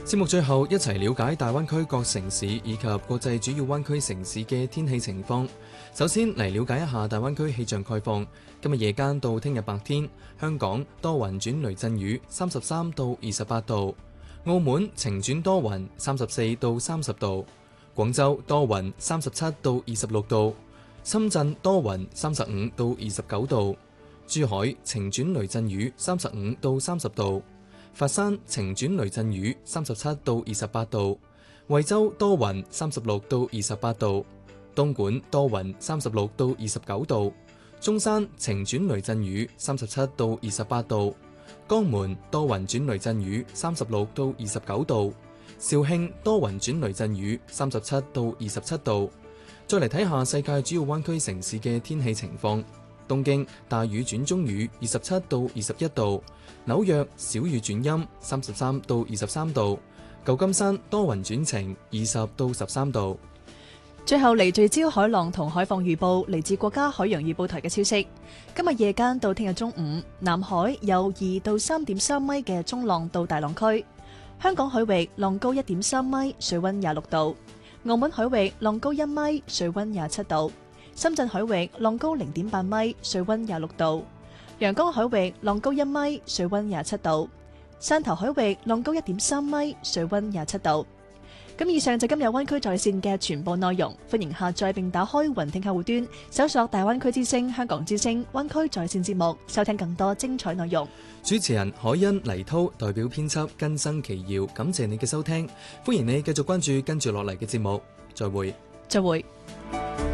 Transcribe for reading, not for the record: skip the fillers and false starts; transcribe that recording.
節目最後一齊了解大灣區各城市以及國際主要灣區城市嘅天氣情況。首先嚟了解一下大灣區氣象概況。今日夜間到聽日白天，香港多雲轉雷陣雨，33到28度；澳門晴轉多雲，34到30度；廣州多雲，37到26度；深圳多雲，35到29度；珠海晴轉雷陣雨，35到30度。佛山晴轉雷陣雨，37到28度；惠州多雲，36到28度；東莞多雲，36到29度；中山晴轉雷陣雨，37到28度；江門多雲轉雷陣雨，36到29度；肇慶多雲轉雷陣雨，37到27度。再嚟睇下世界主要灣區城市嘅天氣情況。東京大雨轉中雨，27到21度；紐約小雨轉陰，33到23度；舊金山多雲轉晴，20到13度。 最後嚟聚焦海浪同海況預報，嚟自國家海洋預報台嘅消息。今日夜間到聽日中午，南海有2到3.3米嘅中浪到大浪區；香港海域浪高1.3米，水溫26度；澳門海域浪高1米，水溫27度。深圳海域浪高0.8米，水溫26度；陽江海域浪高1米，水溫27度；汕頭海域浪高1.3米，水溫27度。咁以上就今日灣區在線嘅全部內容，歡迎下載並打開雲聽客戶端，搜索大灣區之聲、香港之聲、灣區在線節目，收聽更多精彩內容。 主持人海欣、黎濤代表編輯根生奇耀，感謝你嘅收聽，歡迎你繼續關注跟住落嚟嘅節目，再會。 再會。